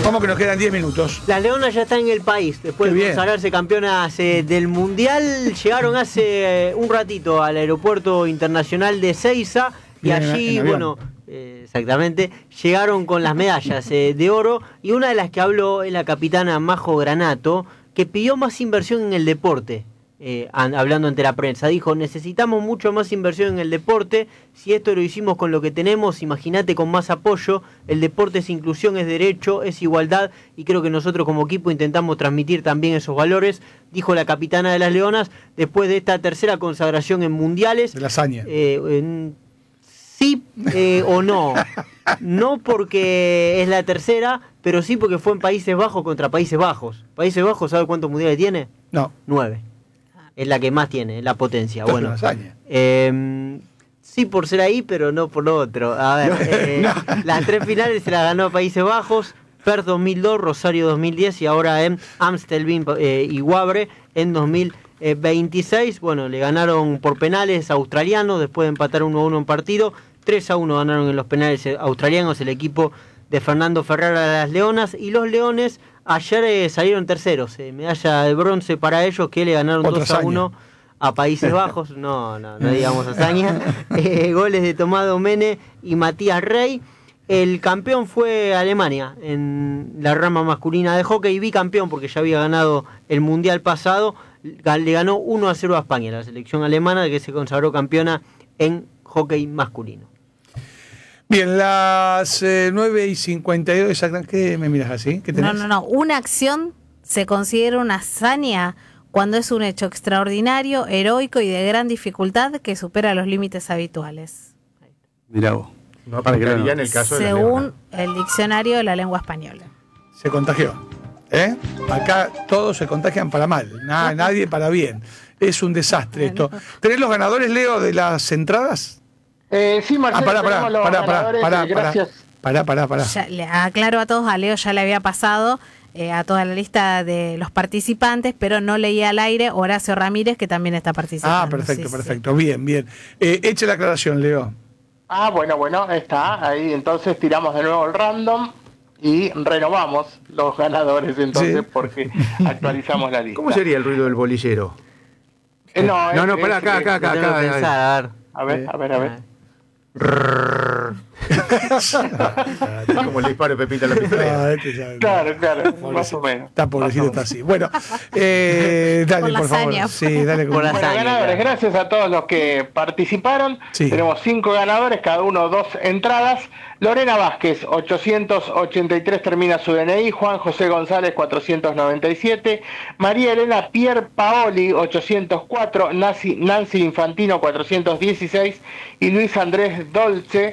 Vamos que nos quedan 10 minutos. Las Leonas ya están en el país. Después de consagrarse campeonas del Mundial, llegaron hace un ratito al aeropuerto internacional de Ezeiza. Y allí, exactamente, llegaron con las medallas de oro. Y una de las que habló es la capitana Majo Granato, que pidió más inversión en el deporte. Hablando ante la prensa, dijo: necesitamos mucho más inversión en el deporte. Si esto lo hicimos con lo que tenemos, imagínate con más apoyo. El deporte es inclusión, es derecho, es igualdad, y creo que nosotros como equipo intentamos transmitir también esos valores, dijo la capitana de las Leonas después de esta tercera consagración en mundiales. De la hazaña. Sí o no. No porque es la tercera, pero sí porque fue en Países Bajos contra Países Bajos. Países Bajos, ¿sabe cuántos mundiales tiene? No. 9. Es la que más tiene, la potencia. Esto bueno, es una hazaña. Sí por ser ahí, pero no por lo otro. A ver, las 3 finales se las ganó Países Bajos, Perth 2002, Rosario 2010 y ahora en Amstelveen y Wavre en 2026. Bueno, le ganaron por penales australianos después de empatar 1-1 en partido. 3-1 ganaron en los penales australianos el equipo de Fernando Ferrara de las Leonas, y los Leones ayer salieron terceros, medalla de bronce para ellos, que le ganaron 2-1 a Países Bajos, no digamos hazaña, goles de Tomás Domene y Matías Rey. El campeón fue Alemania en la rama masculina de hockey, bicampeón porque ya había ganado el mundial pasado, le ganó 1-0 a España, la selección alemana, que se consagró campeona en hockey masculino. Bien, las 9:52, ¿qué me miras así? ¿Qué tenés? No. Una acción se considera una hazaña cuando es un hecho extraordinario, heroico y de gran dificultad que supera los límites habituales. Mirá vos. No, para que ya en el caso de según el diccionario de la lengua española. Se contagió. Acá todos se contagian para mal, nadie para bien. Es un desastre esto. ¿Tenés los ganadores, Leo, de las entradas? Sí, Marcelo, gracias. Pará. Ya, le aclaro a todos, a Leo ya le había pasado a toda la lista de los participantes, pero no leía al aire Horacio Ramírez, que también está participando. Perfecto. Bien. Eche la aclaración, Leo. Bueno, está ahí. Entonces tiramos de nuevo el random y renovamos los ganadores, entonces, porque actualizamos la lista. ¿Cómo sería el ruido del bolillero? Pará, acá. A ver. Como le disparo Pepita a la pistola. Claro, más o menos. Está pobrecito, está así. Bueno, dale, por favor. Sí, dale. Bueno, ganadores, gracias a todos los que participaron. Sí. Tenemos 5 ganadores, cada uno 2 entradas. Lorena Vázquez, 883 termina su DNI. Juan José González, 497. María Elena Pierpaoli, 804. Nancy Infantino, 416. Y Luis Andrés Dolce,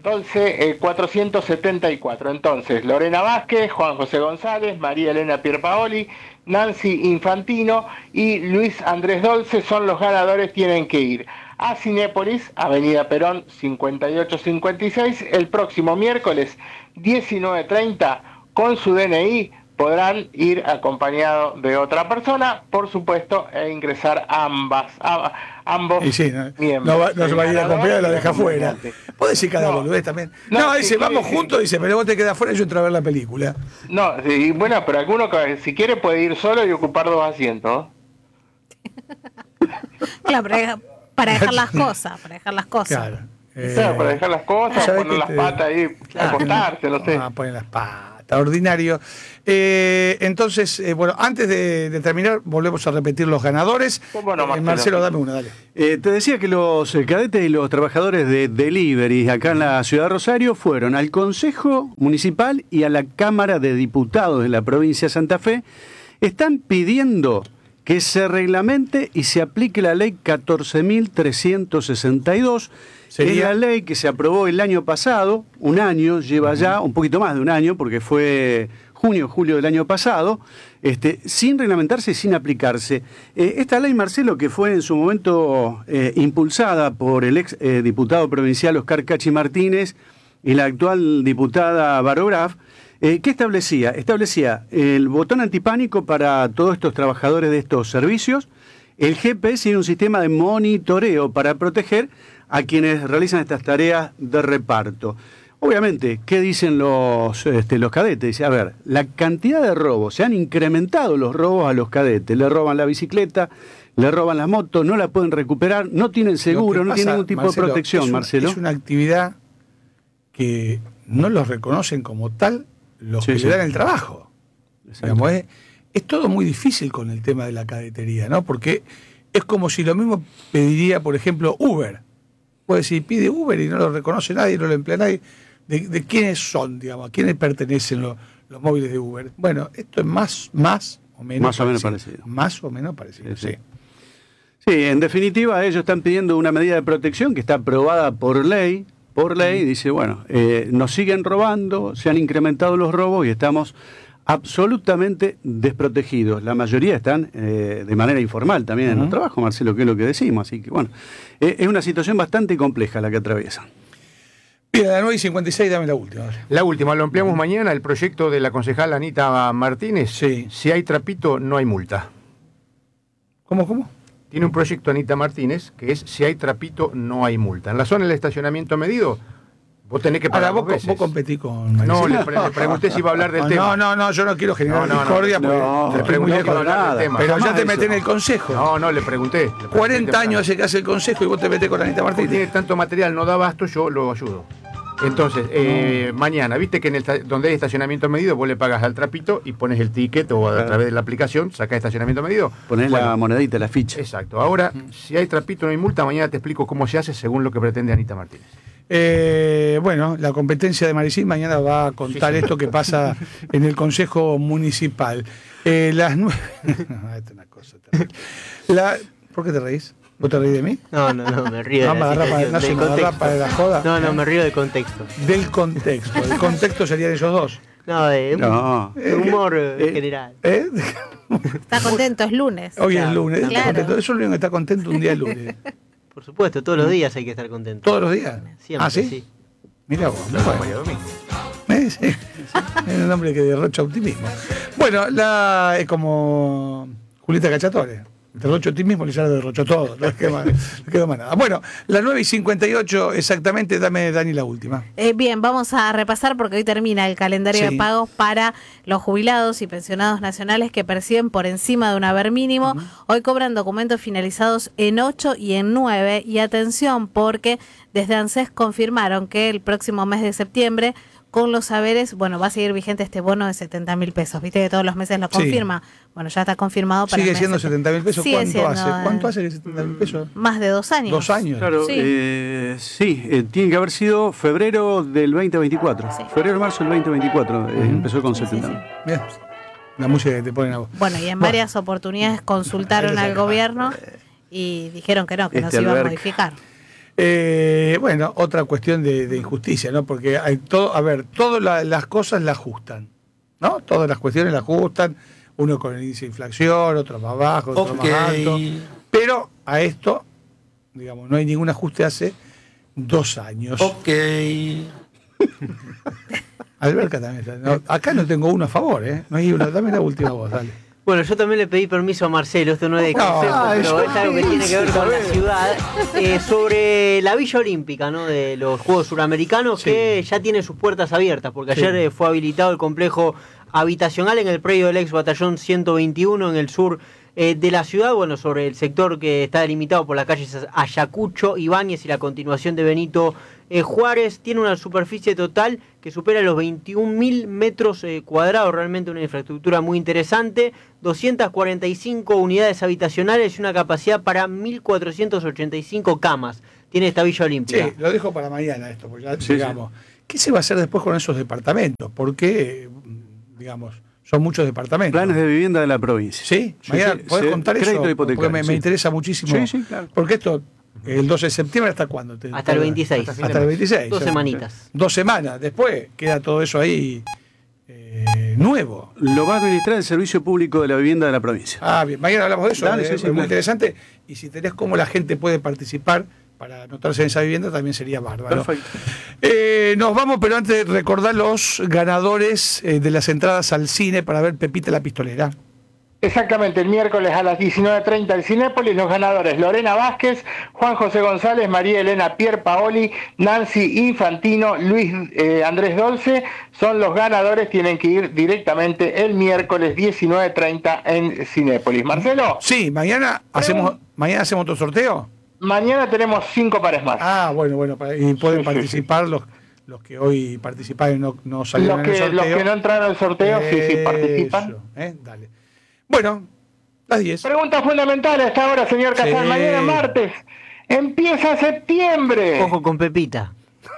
474. Entonces, Lorena Vázquez, Juan José González, María Elena Pierpaoli, Nancy Infantino y Luis Andrés Dolce son los ganadores. Tienen que ir a Cinépolis, Avenida Perón 5856, el próximo miércoles 19:30 con su DNI. Podrán ir acompañado de otra persona, por supuesto, e ingresar ambos miembros. No se va a ir acompañado y la deja afuera. Puede decir cada boludez también. Dice, vamos juntos, dice, pero vos te quedás afuera y yo entro a ver la película. Pero alguno, si quiere, puede ir solo y ocupar 2 asientos. Claro, para dejar las cosas. Claro. Para dejar las cosas, poner las patas ahí, acostarse, no sé. Poner las patas, ordinario. Entonces, antes de terminar, volvemos a repetir los ganadores. Marcelo, dame una, dale. Te decía que los cadetes y los trabajadores de delivery acá en la ciudad de Rosario fueron al Consejo Municipal y a la Cámara de Diputados de la provincia de Santa Fe. Están pidiendo que se reglamente y se aplique la ley 14.362. Es la ley que se aprobó el año pasado, un año, lleva ya un poquito más de un año, porque fue julio del año pasado, sin reglamentarse y sin aplicarse. Esta ley, Marcelo, que fue en su momento impulsada por el ex diputado provincial Oscar Cachi Martínez y la actual diputada Barograf, ¿qué establecía? Establecía el botón antipánico para todos estos trabajadores de estos servicios, el GPS y un sistema de monitoreo para proteger a quienes realizan estas tareas de reparto. Obviamente, ¿qué dicen los cadetes? Dice, a ver, la cantidad de robos, se han incrementado los robos a los cadetes, le roban la bicicleta, le roban las motos, no la pueden recuperar, no tienen seguro, no tienen ningún tipo de protección, Marcelo. Es una actividad que no los reconocen como tal los que le dan el trabajo. Digamos, es todo muy difícil con el tema de la cadetería, ¿no? Porque es como si lo mismo pediría, por ejemplo, Uber. Puede decir, pide Uber y no lo reconoce nadie, no lo emplea nadie. ¿De quiénes son, digamos? ¿A quiénes pertenecen los móviles de Uber? Bueno, esto es más o menos parecido. Más o menos parecido, sí. Sí, en definitiva, ellos están pidiendo una medida de protección que está aprobada por ley, dice, bueno, nos siguen robando, se han incrementado los robos y estamos absolutamente desprotegidos. La mayoría están de manera informal también en el trabajo, Marcelo, que es lo que decimos. Así que, bueno, es una situación bastante compleja la que atraviesan. Bien, a las 9:56, dame la última. Vale. La última, lo ampliamos mañana, el proyecto de la concejal Anita Martínez. Sí. Si hay trapito, no hay multa. ¿Cómo? Tiene un proyecto Anita Martínez que es si hay trapito, no hay multa. En la zona del estacionamiento medido, vos tenés que pagar Ahora, vos competís con Maricela. No, le pregunté si iba a hablar del tema. No, yo no quiero generar discordia. Le pregunté si iba a hablar del tema. Pero ya te metés en el consejo. No, le pregunté. 40 años hace que hace el consejo y vos te metés con Anita Martínez. Tiene tanto material, no da abasto, yo lo ayudo. Entonces, mañana, viste que donde hay estacionamiento medido, vos le pagas al trapito y pones el ticket o a través de la aplicación, sacás estacionamiento medido. Ponés la monedita, la ficha. Exacto. Ahora, si hay trapito, no hay multa, mañana te explico cómo se hace según lo que pretende Anita Martínez. Bueno, la competencia de Maricín mañana va a contar esto que pasa en el Consejo Municipal. Las 9... No, esta es una cosa terrible. ¿Por qué te reís? ¿Vos te reís de mí? No, me río de la situación, me agarra para la joda. No, me río del contexto. Del contexto. El contexto serían ellos dos. Humor general. Está contento, es lunes. Hoy es lunes. Claro. Está contento. Eso es lo único que está contento un día es lunes. Por supuesto, todos los días hay que estar contento. ¿Todos los días? Siempre, sí. Mirá vos. María Domingo. Sí. Es un hombre que derrocha optimismo. Bueno, es como Julieta Cachatore. Derrocho optimismo, Lizardo derrochó todo. No quedó más nada. Bueno, las 9:58 exactamente, dame, Dani, la última. Bien, vamos a repasar porque hoy termina el calendario de pagos para los jubilados y pensionados nacionales que perciben por encima de un haber mínimo. Hoy cobran documentos finalizados en 8 y en 9. Y atención, porque desde ANSES confirmaron que el próximo mes de septiembre, con los saberes, va a seguir vigente este bono de 70.000 pesos. Viste que todos los meses lo confirma. Bueno, ya está confirmado para ¿Sigue siendo 70.000 pesos? ¿Cuánto hace? Siendo, ¿Cuánto hace que 70.000 pesos? Más de 2 años. 2 años. Claro, tiene que haber sido febrero del 2024. Sí. Febrero-marzo del 2024 empezó con 70.000. Bien. La música que te ponen a vos. Bueno, y en varias oportunidades consultaron al gobierno y dijeron que no se iba a modificar. Bueno, otra cuestión de injusticia, ¿no? Porque hay todas las cosas las ajustan, ¿no? Todas las cuestiones las ajustan, uno con el índice de inflación, otro más bajo, otro más alto. Pero a esto, digamos, no hay ningún ajuste hace 2 años. Alberca también está. No, acá no tengo uno a favor, ¿eh? No hay uno, dame la última voz, dale. Bueno, yo también le pedí permiso a Marcelo, esto no es de consejo, pero es algo que tiene que ver con la ciudad, sobre la Villa Olímpica, ¿no? De los Juegos Suramericanos, que ya tiene sus puertas abiertas, porque ayer fue habilitado el complejo habitacional en el predio del ex batallón 121 en el sur de la ciudad, sobre el sector que está delimitado por las calles Ayacucho, Ibáñez y la continuación de Benito Juárez. Tiene una superficie total que supera los 21.000 metros cuadrados, realmente una infraestructura muy interesante, 245 unidades habitacionales y una capacidad para 1.485 camas. Tiene esta Villa Olímpica. Sí, lo dejo para mañana esto, porque ya digamos, ¿qué se va a hacer después con esos departamentos? Porque, digamos, son muchos departamentos. Planes de vivienda de la provincia. Sí, mañana podés contar eso, porque me interesa muchísimo. Sí, claro. Porque esto, el 12 de septiembre, ¿hasta cuándo? Hasta el 26. Hasta el 26. 2 semanitas. 2 semanas. Después queda todo eso ahí nuevo. Lo va a administrar el Servicio Público de la Vivienda de la provincia. Bien. Mañana hablamos de eso. Dale, es muy interesante. Y si tenés cómo la gente puede participar para anotarse en esa vivienda, también sería bárbaro. Perfecto. Nos vamos, pero antes recordar los ganadores de las entradas al cine para ver Pepita la Pistolera. Exactamente, el miércoles a las 19:30 el Cinépolis. Los ganadores: Lorena Vázquez, Juan José González, María Elena Pierpaoli, Nancy Infantino, Luis Andrés Dolce. Son los ganadores, tienen que ir directamente el miércoles 19:30 en Cinépolis. Marcelo. Sí, mañana hacemos otro sorteo. Mañana tenemos 5 pares más. Ah, bueno, y pueden participar los que hoy participaron y no salieron en el sorteo. Los que no entraron al sorteo, sí participan. Dale. Bueno, las 10. Pregunta fundamental a esta hora, señor Casal. Mañana martes empieza septiembre. Ojo con Pepita.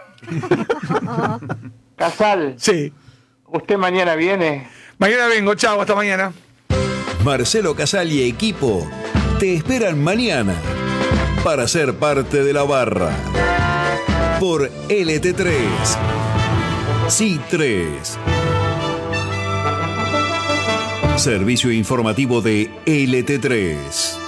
Casal. Sí. ¿Usted mañana viene? Mañana vengo, chao, hasta mañana. Marcelo Casal y equipo te esperan mañana para ser parte de la barra por LT3. Sí 3. Servicio informativo de LT3.